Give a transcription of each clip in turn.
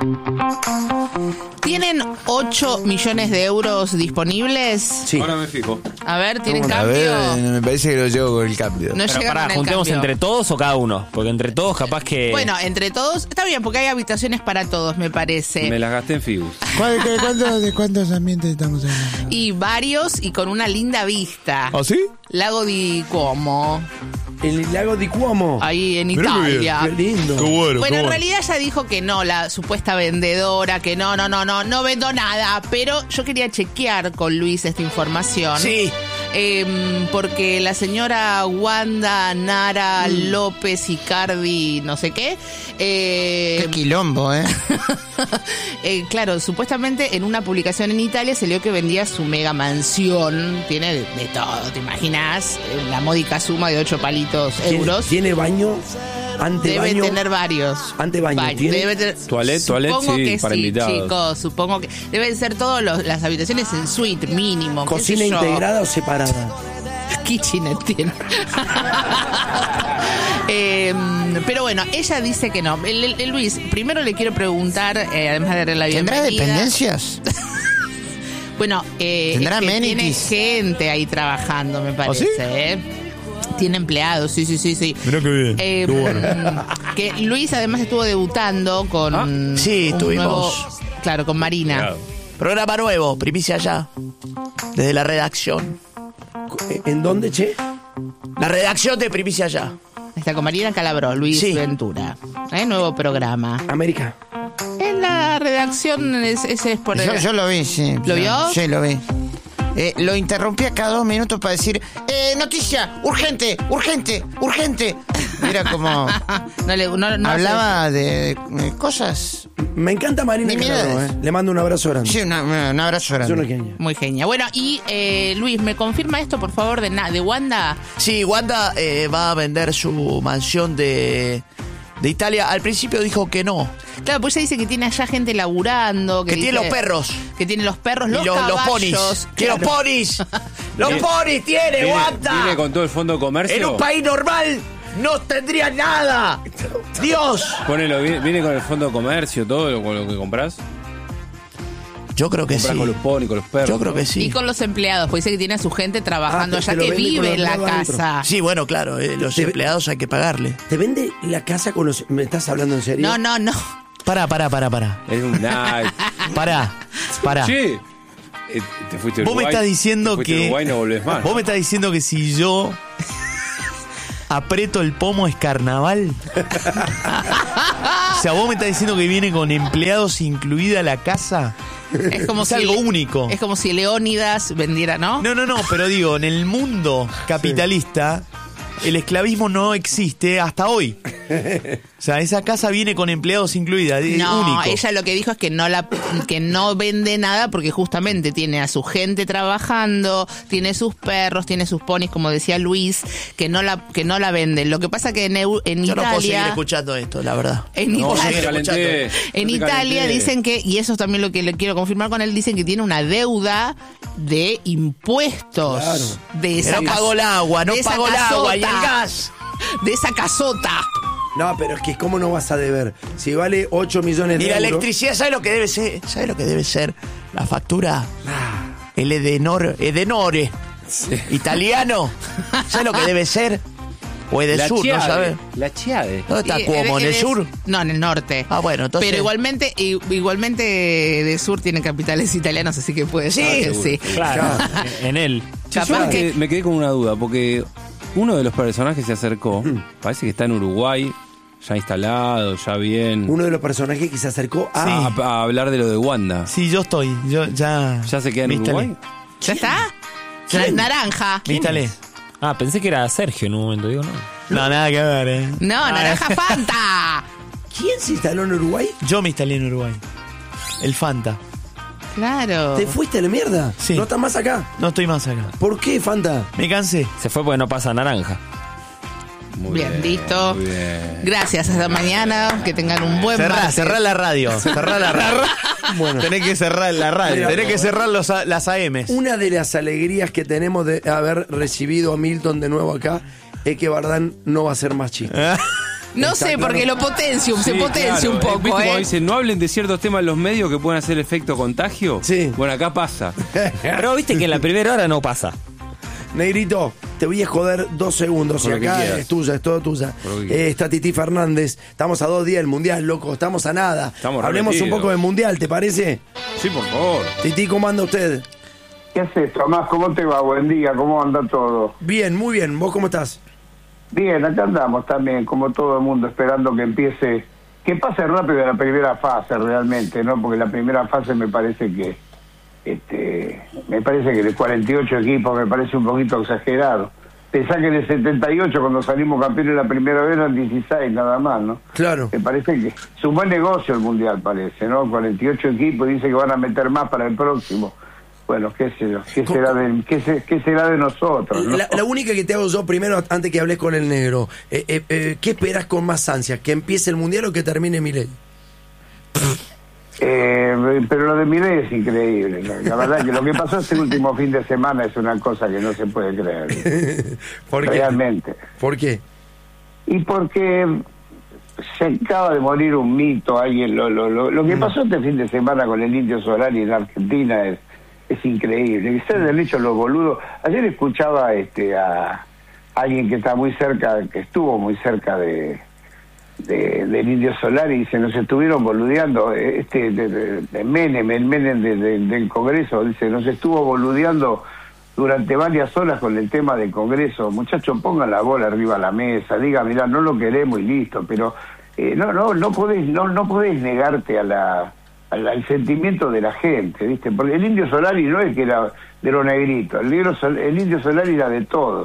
¿Tienen 8 millones de euros disponibles? Sí. Ahora me fijo. A ver, ¿tienen A cambio? ver, me parece que lo llevo con el cambio. No Pero llega pará, con el juntemos cambio. entre todos o cada uno. Porque entre todos capaz que... Bueno, entre todos, está bien, porque hay habitaciones para todos, me parece. Me las gasté en Figus. ¿De cuántos ambientes estamos hablando? Y varios y con una linda vista. ¿Ah, sí? Lago di Como, El lago di Cuomo. ahí en Mirá qué bien, Italia. Qué lindo. Qué bueno, Bueno, qué en bueno. realidad ella dijo que no, la supuesta vendedora, que no vendo nada. Pero yo quería chequear con Luis esta información. Sí. Porque la señora Wanda Nara López Icardi, no sé qué. Qué quilombo, ¿eh? Claro, supuestamente en una publicación en Italia se leyó que vendía su mega mansión. Tiene de todo, ¿te imaginas? La módica suma de 8 palitos euros. ¿Tiene baño? Debe ¿Antebaño? tener varios. Antebaño, ¿tiene? Debe tener, Toilet, supongo sí, que para sí, invitados. chicos, supongo que deben ser todas las habitaciones en suite mínimo. qué ¿Cocina sé yo. integrada o separada? Kitchenette tiene. Pero bueno, ella dice que no. Luis, primero le quiero preguntar, además de darle la ¿Tendrá bienvenida. dependencias? Bueno, ¿Tendrá es que tiene amenities? gente ahí trabajando, me parece. ¿Ah, sí? Tiene empleados, sí. Mirá qué bien. Qué bueno. Que Luis además estuvo debutando con Sí, un estuvimos. nuevo- claro, con Marina. Claro. Programa nuevo, primicia ya. Desde la redacción. ¿En dónde, che? La redacción de Primicia ya. Está con Marina Calabró, Luis Sí. Ventura. Nuevo programa. América. En la redacción ese es por Yo lo vi, sí. ¿Lo vio? Sí, lo vi. Lo interrumpía cada 2 minutos para decir, noticia, urgente. Era como, no hablaba de cosas. Me encanta Marina Nimiedades. Calabró, Le mando un abrazo grande. Sí, un abrazo Es una grande. genia. Muy genia. Bueno, y Luis, ¿me confirma esto, por favor, de Wanda? Sí, Wanda va a vender su mansión de Italia. Al principio dijo que no. Claro, pues ella dice que tiene allá gente laburando. Que tiene dice- los perros. Que tiene los perros, Y los los caballos. ponis. Que los Claro. ponis. Los ponis tiene, Wanda. ¿Viene con todo el fondo de comercio? En un país normal no tendría nada. Dios. Ponelo, ¿viene con el fondo de comercio, todo con lo que compras? Yo creo que Compras sí. con los ponis, con los perros. Yo creo que Y sí. con los empleados, pues dice que tiene a su gente trabajando Ah, allá, te lo que vende con vive los en la empleados adentro. casa. Sí, bueno, claro, los empleados hay que pagarle. ¿Te vende la casa con los... ¿Me estás hablando en serio? No. Pará. Es un nice. Pará. Che, te fuiste a Vos me Uruguay, estás diciendo te fuiste a que... Uruguay y no volvés más. Vos me estás diciendo que si yo aprieto el pomo es carnaval. O sea, vos me estás diciendo que viene con empleados incluida la casa. Es como Es algo único. Es como si Leónidas vendiera, ¿no? No, pero digo, en el mundo capitalista, el esclavismo no existe hasta hoy. O sea, esa casa viene con empleados incluida, es No, único. ella lo que dijo es que no vende nada porque justamente tiene a su gente trabajando, tiene sus perros, tiene sus ponis, como decía Luis, que no la venden. Lo que pasa que en Yo no puedo seguir Italia, escuchando esto, la verdad. en No, Italia, yo te calenté. en Yo te Italia calenté. dicen que, y eso es también lo que le quiero confirmar con él, dicen que tiene una deuda de impuestos. Claro. De esa No pagó el agua, no de esa pagó el agua y el casota. gas. De esa casota. No, pero es que ¿cómo no vas a deber? Si vale 8 millones de Y la euros... electricidad, ¿sabes lo que debe ser? ¿Sabes lo que debe ser? La factura. El Edenore. Italiano. ¿Sabes lo que debe ser? O Edesur, ¿no Chiade. sabes? La Chiade. ¿Dónde está Y Cuomo? ¿En el sur? No, en el norte. Ah, bueno, entonces... Pero igualmente de sur tiene capitales italianos, así que puede ser que sí. Claro, en él. Che, yo Capaz que- me quedé con una duda, porque uno de los personajes se acercó, parece que está en Uruguay, ya instalado, ya bien, Uno de los personajes que se acercó a... a hablar de lo de Wanda. Sí, yo estoy. Yo ya... ¿Ya se queda en me instalé. Uruguay? ¿Ya está? ¿Quién? Naranja. Me instalé. Ah, pensé que era Sergio en un momento, digo, no. No, nada que ver, No, Naranja Fanta. ¿Quién se instaló en Uruguay? Yo me instalé en Uruguay. El Fanta. Claro. ¿Te fuiste a la mierda? Sí. ¿No estás más acá? No estoy más acá. ¿Por qué, Fanta? Me cansé. Se fue porque no pasa naranja. Muy Bien, listo. muy bien. Gracias, hasta mañana. Que tengan un buen martes. Cerrá la radio. Cerrá la radio. Bueno. Tenés que cerrar la radio. Mira, Tenés que cerrar las AMs. Una de las alegrías que tenemos de haber recibido a Milton de nuevo acá es que Bardán no va a ser más chiste. No Está sé, claro. porque lo potencia, se Sí, potencia claro. un poco, ¿Viste cuando dicen, no hablen de ciertos temas en los medios que pueden hacer efecto contagio? Sí. Bueno, acá pasa. Pero viste que en la primera hora no pasa. Negrito, te voy a joder 2 segundos. Por Y lo que acá quieras. es tuya, es todo tuya. Por lo que quieras. Está Titi Fernández. Estamos a 2 días del Mundial, loco. Estamos a nada. Estamos Hablemos un remetidos. poco del Mundial, ¿te parece? Sí, por favor. Titi, ¿cómo anda usted? ¿Qué haces, Tomás? ¿Cómo te va? Buen día, ¿cómo anda todo? Bien, muy bien. ¿Vos cómo estás? Bien, acá andamos también, como todo el mundo, esperando que empiece, que pase rápido la primera fase realmente, ¿no? Porque la primera fase me parece que de 48 equipos me parece un poquito exagerado. Pensá que en el 78, cuando salimos campeones la primera vez, eran 16 nada más, ¿no? Claro. Me parece que es un buen negocio el Mundial, parece, ¿no? 48 equipos, dice que van a meter más para el próximo. Bueno, qué sé yo, qué será de nosotros, ¿no? La única que te hago yo primero, antes que hables con el negro, ¿qué esperas con más ansia? ¿Que empiece el Mundial o que termine Milei? Pero lo de Milei es increíble. La verdad que lo que pasó este último fin de semana es una cosa que no se puede creer. ¿Por qué? Realmente. ¿Por qué? Y porque se acaba de morir un mito. Alguien lo que pasó este fin de semana con el Indio Solari en la Argentina es increíble. Que se han hecho los boludos. Ayer escuchaba a alguien que está muy cerca, que estuvo muy cerca del Indio Solari, y dice, nos estuvieron boludeando, de Menem, el Menem del Congreso, dice, nos estuvo boludeando durante varias horas con el tema del Congreso. Muchachos, pongan la bola arriba a la mesa, diga, mirá, no lo queremos y listo, pero no podés negarte al sentimiento de la gente, ¿viste? Porque el Indio Solari no es que era de los negritos, el Indio Solari era de todos.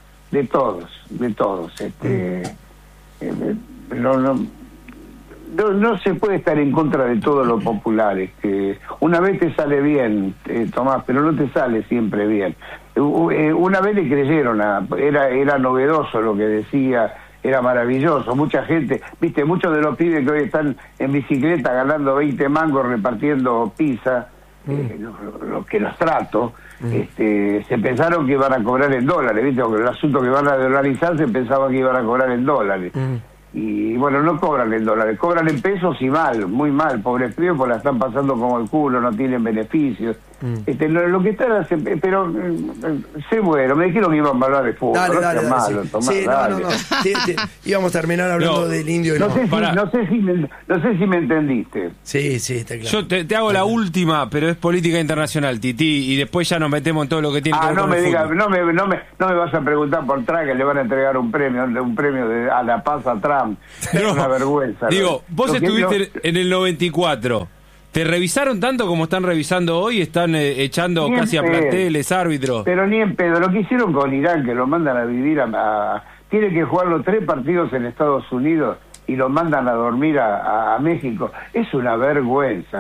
No se puede estar en contra de todo lo popular. Una vez te sale bien, Tomás, pero no te sale siempre bien. Una vez le creyeron, era novedoso lo que decía, era maravilloso. Mucha gente, viste, muchos de los pibes que hoy están en bicicleta ganando 20 mangos repartiendo pizza, los que los trato, se pensaron que iban a cobrar en dólares, viste, porque el asunto que van a dolarizar se pensaba que iban a cobrar en dólares. Y bueno, no cobran en dólares, cobran en pesos y mal, muy mal, pobres pibes, pues la están pasando como el culo, no tienen beneficios. Lo que están pero sé bueno, me dijeron que iban a hablar de fútbol. Dale, malo, sí. Tomás, Sí, dale. no. íbamos a terminar hablando No. del Indio y No sé si me entendiste. Sí, está claro. Yo te hago la última, pero es política internacional, Titi, y después ya nos metemos en todo lo que tiene que ver No con me el digas, fútbol. no me vas a preguntar por Trump, que le van a entregar un premio a la paz a Trump. Es No, una vergüenza. digo, vos Lo que estuviste en el 94. ¿Te revisaron tanto como están revisando hoy? ¿Están echando Ni en casi a pedo. planteles, árbitros? Pero ni en pedo. Lo que hicieron con Irán, que lo mandan a vivir tiene que jugar los 3 partidos en Estados Unidos y lo mandan a dormir a México. Es una vergüenza.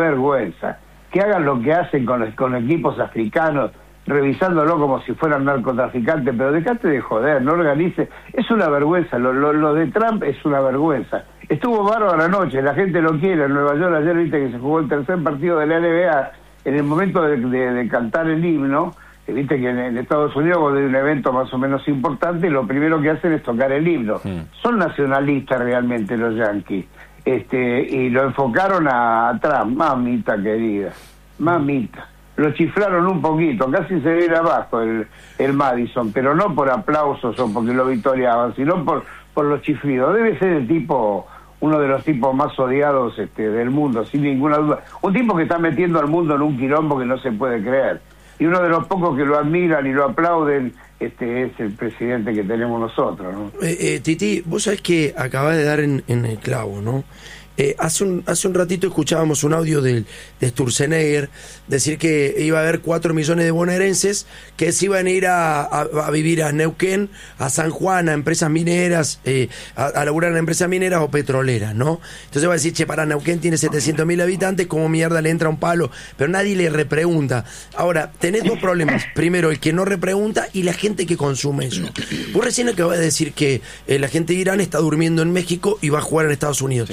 Que hagan lo que hacen con equipos africanos, revisándolo como si fueran narcotraficantes, pero dejate de joder, no organice. Es una vergüenza. Lo de Trump es una vergüenza. Estuvo bárbaro anoche, la gente lo quiere. En Nueva York ayer viste que se jugó el tercer partido de la NBA. En el momento de cantar el himno, viste que en Estados Unidos, cuando hay un evento más o menos importante, lo primero que hacen es tocar el himno. Son nacionalistas realmente los yanquis. Y lo enfocaron a Trump. Mamita querida, mamita. Lo chiflaron un poquito, casi se viene abajo el Madison, pero no por aplausos o porque lo victoriaban, sino por los chiflidos. Debe ser el tipo, uno de los tipos más odiados del mundo, sin ninguna duda. Un tipo que está metiendo al mundo en un quilombo que no se puede creer. Y uno de los pocos que lo admiran y lo aplauden es el presidente que tenemos nosotros, ¿no? Titi, vos sabés que acabás de dar en el clavo, ¿no? Hace un ratito escuchábamos un audio de Sturzenegger decir que iba a haber 4 millones de bonaerenses que se iban a ir a vivir a Neuquén, a San Juan, a empresas mineras, a laburar en empresas mineras o petroleras, ¿no? Entonces va a decir, para Neuquén tiene 700.000 habitantes, ¿cómo mierda le entra un palo? Pero nadie le repregunta. Ahora, tenés 2 problemas. Primero, el que no repregunta y la gente que consume eso. Vos recién acabás de decir que la gente de Irán está durmiendo en México y va a jugar en Estados Unidos. Sí.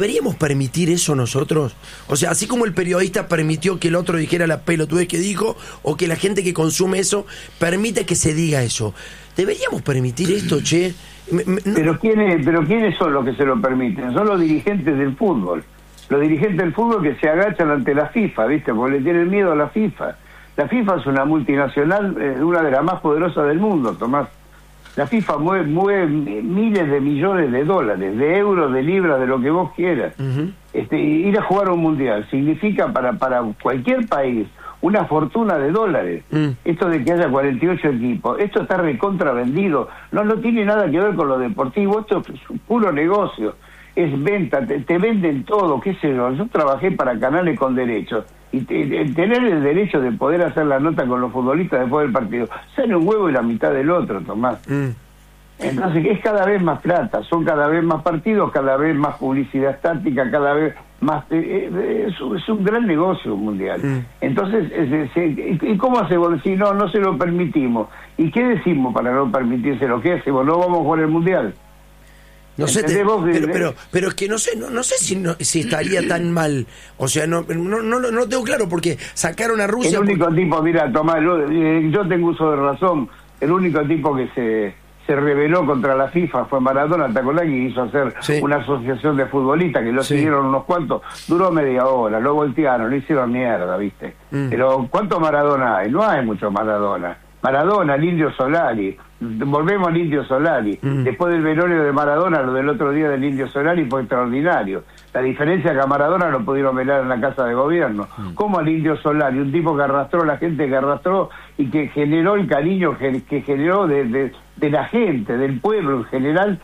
¿deberíamos permitir eso nosotros? O sea, así como el periodista permitió que el otro dijera la pelotudez que dijo, o que la gente que consume eso permite que se diga eso. ¿Deberíamos permitir esto, che? Pero ¿quiénes son los que se lo permiten? Son los dirigentes del fútbol. Los dirigentes del fútbol que se agachan ante la FIFA, ¿viste? Porque le tienen miedo a la FIFA. La FIFA es una multinacional, una de las más poderosas del mundo, Tomás. La FIFA mueve miles de millones de dólares, de euros, de libras, de lo que vos quieras. Ir a jugar a un mundial significa para cualquier país una fortuna de dólares. Esto de que haya 48 equipos, esto está recontravendido, no tiene nada que ver con lo deportivo, esto es un puro negocio, es venta, te venden todo, qué sé yo trabajé para canales con derechos, y tener el derecho de poder hacer la nota con los futbolistas después del partido, sale un huevo y la mitad del otro, Tomás. Entonces es cada vez más plata, son cada vez más partidos, cada vez más publicidad estática, cada vez más es un gran negocio mundial. Entonces ¿y cómo hacemos? Si no se lo permitimos, ¿y qué decimos para no permitírselo? ¿Qué hacemos? ¿No vamos a jugar el mundial? No sé, pero es que no sé si estaría tan mal. O sea, no tengo claro, porque sacaron a Rusia. El único tipo, mira, Tomás, yo tengo uso de razón, el único tipo que se rebeló contra la FIFA fue Maradona. ¿Te acordás que hizo hacer una asociación de futbolistas que lo siguieron unos cuantos? Duró media hora, lo voltearon, lo hicieron mierda, ¿viste? Pero ¿cuánto Maradona hay? No hay mucho Maradona. Maradona, el Indio Solari, volvemos al Indio Solari. Después del velorio de Maradona, lo del otro día del Indio Solari fue extraordinario. La diferencia es que a Maradona lo pudieron velar en la Casa de Gobierno. Como al Indio Solari, un tipo que arrastró la gente que arrastró y que generó el cariño que generó de la gente, del pueblo en general.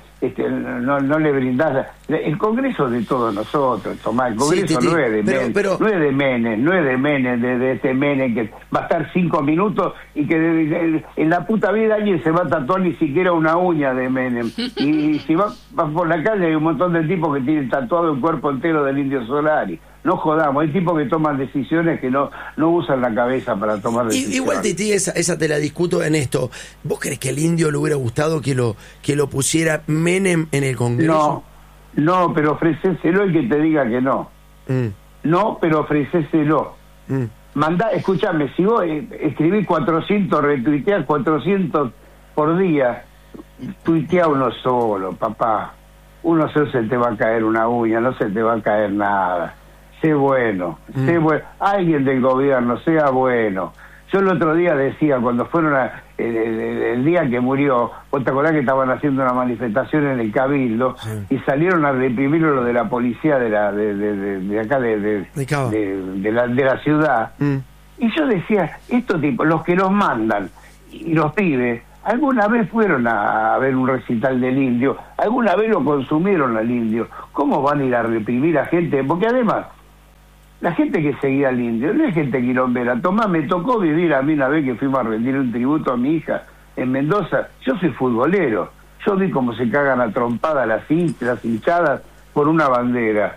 No le brindás el Congreso de todos nosotros, Tomás. El Congreso no es de Menem, no es de Menem, de este Menem que va a estar 5 minutos y que en la puta vida alguien se va a tatuar ni siquiera una uña de Menem. Y si vas por la calle hay un montón de tipos que tienen tatuado el cuerpo entero del Indio Solari. No jodamos, hay tipos que toman decisiones que no usan la cabeza para tomar decisiones. Igual, Titi, esa te la discuto en esto. ¿Vos crees que al Indio le hubiera gustado que lo pusiera Menem en el Congreso? No, pero ofrecéselo y que te diga que no. No, pero ofrecéselo. Escúchame, si vos escribís 400, retuiteás 400 por día, tuitea uno solo, papá. Uno solo se te va a caer una uña, no se te va a caer nada. Sé bueno, alguien del gobierno, sea bueno. Yo el otro día decía, cuando fueron el día que murió, ¿vos te acordás que estaban haciendo una manifestación en el Cabildo y salieron a reprimir lo de la policía de acá de la ciudad? Y yo decía, estos tipos, los que los mandan y los pibes, alguna vez fueron a ver un recital del Indio, alguna vez lo consumieron al Indio. ¿Cómo van a ir a reprimir a gente? Porque además la gente que seguía al Indio no es gente quilombera. Tomás, me tocó vivir a mí una vez que fuimos a rendir un tributo a mi hija en Mendoza. Yo soy futbolero. Yo vi cómo se cagan a trompadas las hinchadas por una bandera.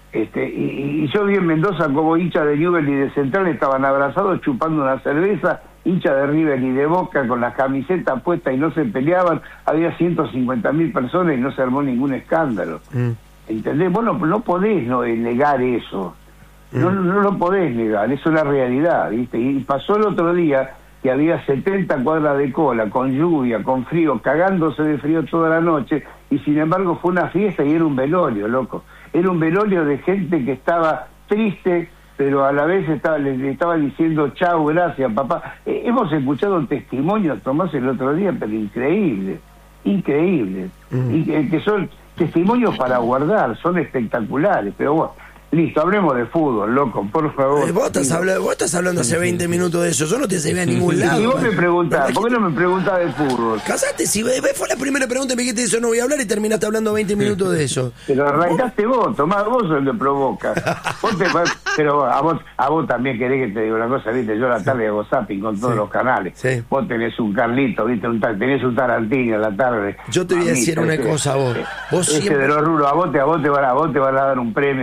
Y yo vi en Mendoza como hinchas de Newell's y de Central estaban abrazados chupando una cerveza, hinchas de River y de Boca con las camisetas puestas y no se peleaban. Había 150.000 personas y no se armó ningún escándalo. ¿Entendés? Vos no podés negar eso. No lo podés negar, eso es la realidad, ¿viste? Y pasó el otro día que había 70 cuadras de cola, con lluvia, con frío, cagándose de frío toda la noche, y sin embargo fue una fiesta y era un velorio, loco. Era un velorio de gente que estaba triste, pero a la vez le estaba diciendo chau, gracias, papá. Hemos escuchado testimonios, Tomás, el otro día, pero increíbles, y que son testimonios para guardar, son espectaculares, pero bueno. Listo, hablemos de fútbol, loco, por favor. Vos estás hablando hace 20 minutos de eso, yo no te llevé a ningún lado. Y vos me preguntás, ¿por qué no me preguntás de fútbol? Casate, si fue la primera pregunta, me dijiste eso, no voy a hablar y terminaste hablando 20 minutos de eso. Pero arrancaste vos, Tomás, vos sos el que provoca. Pero a vos también querés que te diga una cosa, viste, yo a la tarde hago zapping con todos los canales. Sí. Vos tenés un Carlito, viste, tenés un Tarantino a la tarde. Yo te voy a decir una cosa a vos. Vos siempre... de los rulos, a vos te van a dar un premio.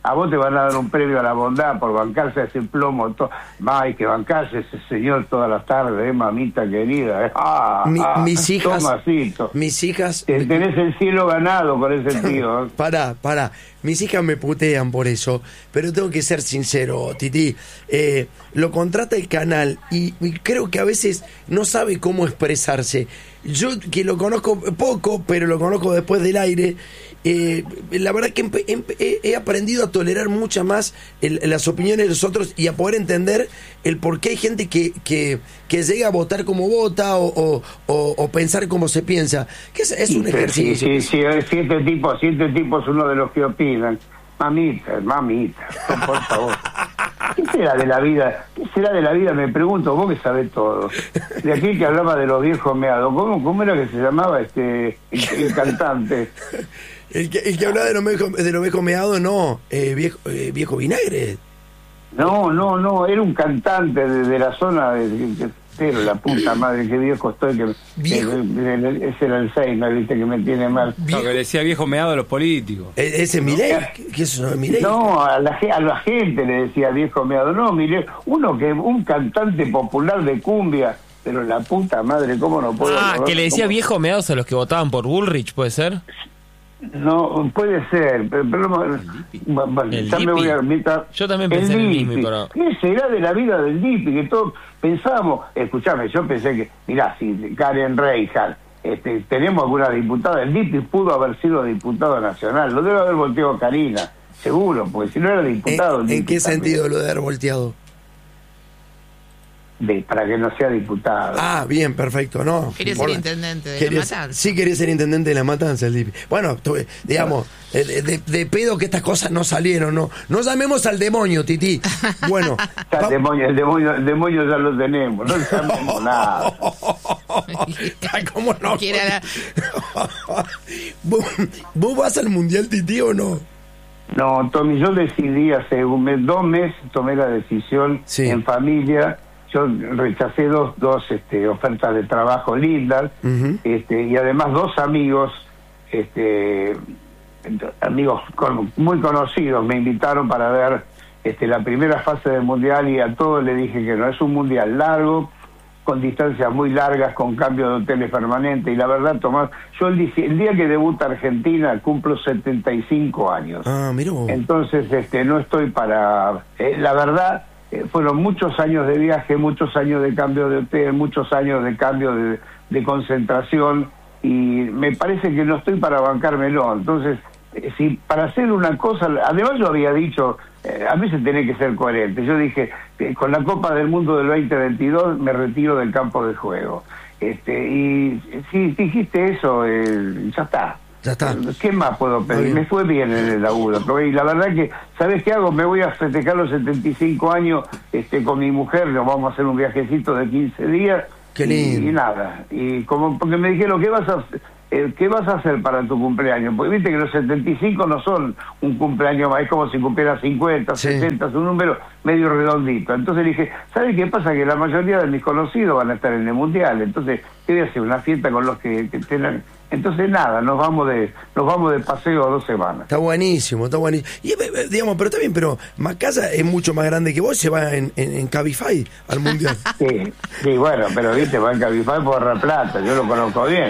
a vos te van a dar un premio a la bondad por bancarse ese plomo. Hay que bancarse ese señor todas las tardes, mamita querida. Mis hijas... Tomacito. Mis hijas... Tenés el cielo ganado con ese tío. Pará. Mis hijas me putean por eso, pero tengo que ser sincero, Titi. Lo contrata el canal y creo que a veces no sabe cómo expresarse. Yo que lo conozco poco, pero lo conozco después del aire, la verdad que he aprendido a tolerar mucho más las opiniones de los otros y a poder entender el por qué hay gente que llega a votar como vota o pensar como se piensa. Que es un ejercicio. Sí, siete tipos es uno de los que opinan. Mamita, por favor. ¿Qué será de la vida? Me pregunto, vos que sabés todo. De aquel que hablaba de los viejos meados, ¿cómo era que se llamaba el cantante? El que hablaba de los viejos meados, no, viejo vinagre. No, era un cantante de la zona pero la puta madre, qué viejo estoy, ese era el Alzheimer, viste, que me tiene mal. No, que le decía viejo meado a los políticos. ¿Ese Milei? ¿Qué es eso, Milei? No, a la gente le decía viejo meado. No, Milei, un cantante popular de cumbia, pero la puta madre, ¿cómo no puedo? Que le decía viejo meados a los que votaban por Bullrich, ¿puede ser? No, puede ser, pero bueno, ya me voy a... Yo también pensé en el mismo, pero... ¿Qué será de la vida del Dipi? Que todos pensamos, escuchame, yo pensé que, mirá, si Karen Reijard, tenemos alguna diputada, el Dipi pudo haber sido diputado nacional, lo debe haber volteado Karina, seguro, porque si no era diputado... ¿En qué sentido lo de haber volteado? Para que no sea diputado. Ah, bien, perfecto, no. Quería ser intendente de La Matanza. Sí, quería ser intendente de La Matanza, el Dipi. Bueno, digamos, de pedo que estas cosas no salieron, ¿no? No llamemos al demonio, Titi. Bueno. El demonio ya lo tenemos, no llamemos nada. ¿Cómo no? ¿Vos vas al Mundial, Titi, o no? No, Tommy, yo decidí hace 2 meses, tomé la decisión en familia. Yo rechacé dos ofertas de trabajo lindas, y además 2 amigos, muy conocidos, me invitaron para ver la primera fase del mundial, y a todos le dije que no. Es un mundial largo, con distancias muy largas, con cambio de hoteles permanentes, y la verdad, Tomás, yo el día que debuta Argentina cumplo 75 años. Ah, mirá vos. Entonces, no estoy para... la verdad... fueron muchos años de viaje, muchos años de cambio de hotel, muchos años de cambio de concentración, y me parece que no estoy para bancármelo. Entonces, si para hacer una cosa, además yo había dicho, a mí se tiene que ser coherente. Yo dije, con la Copa del Mundo del 2022 me retiro del campo de juego. Y si dijiste eso, ya está. Ya está. ¿Qué más puedo pedir? Me fue bien en el laburo. Y la verdad que, ¿sabes qué hago? Me voy a festejar los 75 años con mi mujer, nos vamos a hacer un viajecito de 15 días. Qué lindo. Y nada. Y porque me dijeron, ¿qué vas a hacer para tu cumpleaños? Porque viste que los 75 no son un cumpleaños más, es como si cumpliera 50, 60, es un número medio redondito. Entonces dije, ¿sabes qué pasa? Que la mayoría de mis conocidos van a estar en el Mundial, entonces, ¿qué voy a hacer? Una fiesta con los que tengan... Entonces nada, nos vamos de paseo 2 semanas. Está buenísimo. Y digamos, pero está bien, pero Macaya es mucho más grande que vos, se va en Cabify al Mundial. Sí, bueno, pero viste, va en Cabify por La Plata, yo lo conozco bien.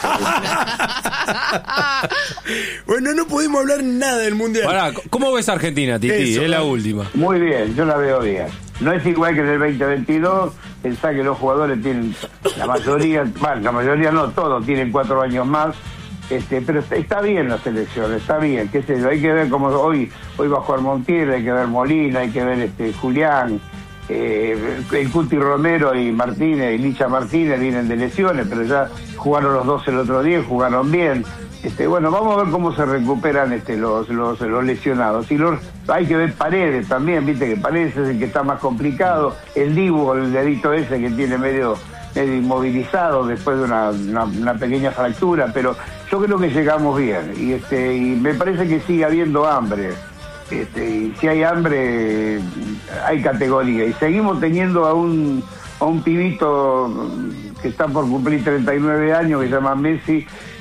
Bueno, no podemos hablar nada del Mundial. Ahora, ¿cómo ves a Argentina, Titi? Es la última. Muy bien, yo la veo bien. No es igual que en el 2022, pensá que los jugadores tienen, la mayoría no, todos tienen 4 años más, pero está bien la selección, está bien, qué sé yo, hay que ver cómo hoy va a jugar Montiel, hay que ver Molina, hay que ver Julián, el Cuti Romero y Martínez, y Licha Martínez vienen de lesiones, pero ya jugaron los 2 el otro día, jugaron bien. Bueno, vamos a ver cómo se recuperan los lesionados. Y hay que ver Paredes también, viste que Paredes es el que está más complicado. El Dibu, el dedito ese que tiene medio inmovilizado después de una pequeña fractura, pero yo creo que llegamos bien. Y me parece que sigue habiendo hambre. Y si hay hambre, hay categoría. Y seguimos teniendo a un pibito que está por cumplir 39 años, que se llama Messi,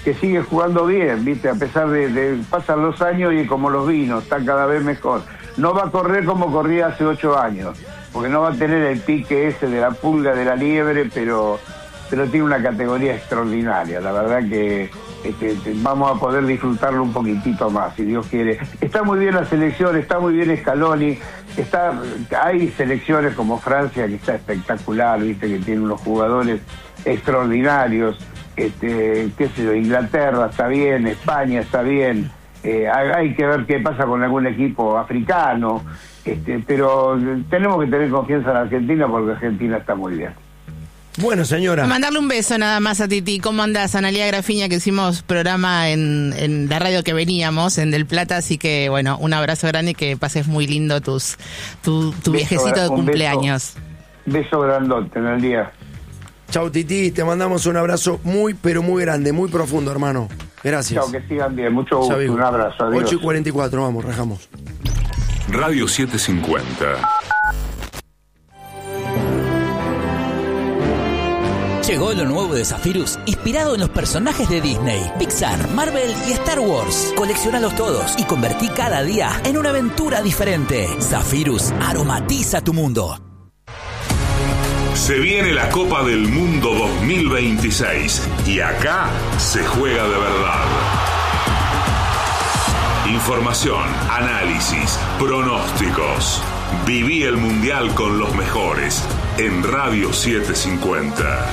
que sigue jugando bien, ¿viste? A pesar de pasan los años y como los vinos, está cada vez mejor. No va a correr como corría hace 8 años, porque no va a tener el pique ese de la pulga, de la liebre, pero tiene una categoría extraordinaria. La verdad que vamos a poder disfrutarlo un poquitito más, si Dios quiere. Está muy bien la selección, está muy bien Scaloni, hay selecciones como Francia que está espectacular, ¿viste? Que tiene unos jugadores extraordinarios. Qué sé yo, Inglaterra está bien, España está bien, hay que ver qué pasa con algún equipo africano, pero tenemos que tener confianza en Argentina porque Argentina está muy bien. Bueno, señora. Mandarle un beso nada más a Titi. ¿Cómo andás, Analía Grafiña, que hicimos programa en la radio que veníamos, en Del Plata? Así que, bueno, un abrazo grande y que pases muy lindo tu viajecito de cumpleaños. Beso grandote en el día. Chau, Titi, te mandamos un abrazo muy, pero muy grande, muy profundo, hermano. Gracias. Chau, que sigan bien, mucho gusto, un abrazo, adiós. 8:44, vamos, rajamos. Radio 750. Llegó lo nuevo de Zephyrus, inspirado en los personajes de Disney, Pixar, Marvel y Star Wars. Colecciónalos todos y convertí cada día en una aventura diferente. Zephyrus aromatiza tu mundo. Se viene la Copa del Mundo 2026 y acá se juega de verdad. Información, análisis, pronósticos. Viví el Mundial con los mejores en Radio 750.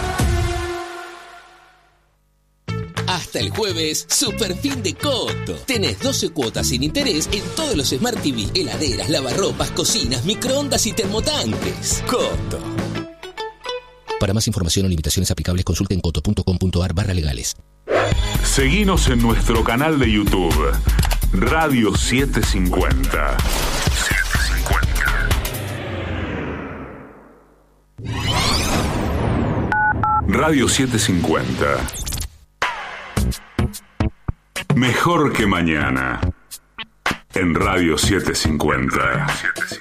Hasta el jueves, super fin de Coto. Tenés 12 cuotas sin interés en todos los Smart TV, heladeras, lavarropas, cocinas, microondas y termotanques. Coto. Para más información o limitaciones aplicables, consulten coto.com.ar/legales. Seguinos en nuestro canal de YouTube, Radio 750. Radio 750. Mejor que mañana. En Radio 750.